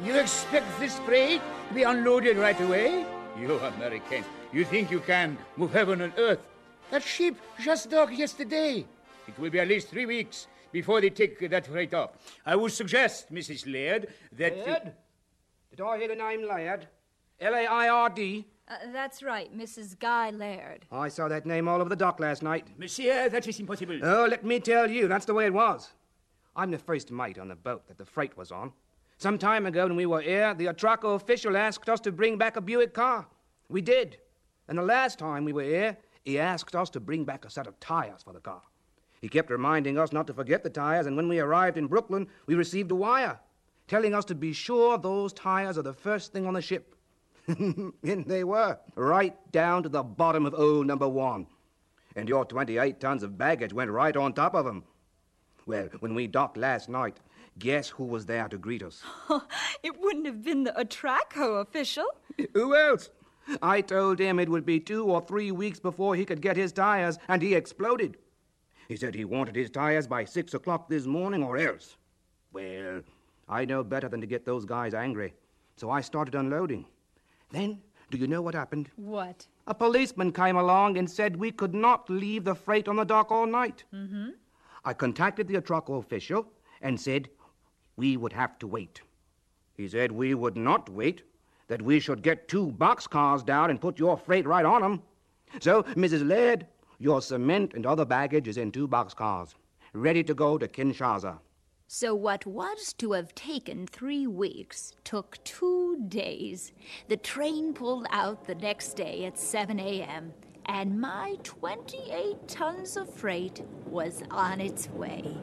You expect this freight to be unloaded right away? You Americans, you think you can move heaven and earth. That ship just docked yesterday. It will be at least 3 weeks before they take that freight up. I would suggest, Mrs. Laird, that... Laird? Did I hear the name Laird? L-A-I-R-D? That's right, Mrs. Guy Laird. I saw that name all over the dock last night. Monsieur, that is impossible. Oh, let me tell you, that's the way it was. I'm the first mate on the boat that the freight was on. Some time ago when we were here, the Atraco official asked us to bring back a Buick car. We did. And the last time we were here, he asked us to bring back a set of tires for the car. He kept reminding us not to forget the tires, and when we arrived in Brooklyn, we received a wire telling us to be sure those tires are the first thing on the ship. And they were, right down to the bottom of old number 1. And your 28 tons of baggage went right on top of them. Well, when we docked last night, guess who was there to greet us? It wouldn't have been the Atraco official. Who else? I told him it would be 2 or 3 weeks before he could get his tires, and he exploded. He said he wanted his tires by 6 o'clock this morning or else. Well, I know better than to get those guys angry, so I started unloading. Then, do you know what happened? What? A policeman came along and said we could not leave the freight on the dock all night. Mm-hmm. I contacted the Atraco official and said we would have to wait. He said we would not wait, that we should get 2 boxcars down and put your freight right on them. So, Mrs. Laird, your cement and other baggage is in 2 boxcars, ready to go to Kinshasa. So what was to have taken 3 weeks took 2 days. The train pulled out the next day at 7 a.m., and my 28 tons of freight was on its way.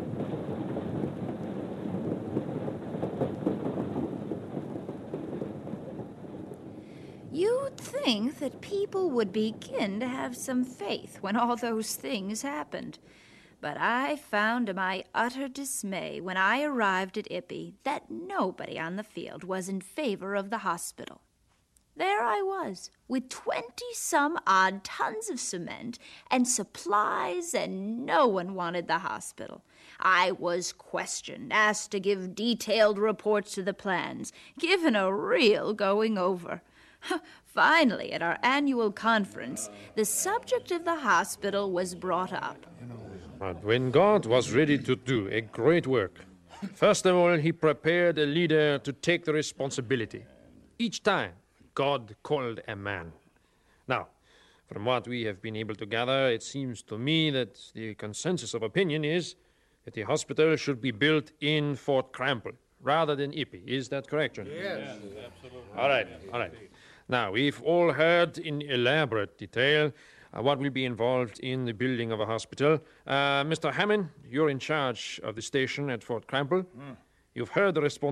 You'd think that people would begin to have some faith when all those things happened. But I found to my utter dismay when I arrived at Ippy that nobody on the field was in favor of the hospital. There I was, with 20-some-odd tons of cement and supplies, and no one wanted the hospital. I was questioned, asked to give detailed reports to the plans, given a real going over. Finally, at our annual conference, the subject of the hospital was brought up. But when God was ready to do a great work, first of all, he prepared a leader to take the responsibility. Each time, God called a man. Now, from what we have been able to gather, it seems to me that the consensus of opinion is that the hospital should be built in Fort Crampel rather than Ippy. Is that correct, John? Yes, absolutely. All right. Now, we've all heard in elaborate detail what will be involved in the building of a hospital. Mr. Hammond, you're in charge of the station at Fort Crampel. You've heard the responsibility.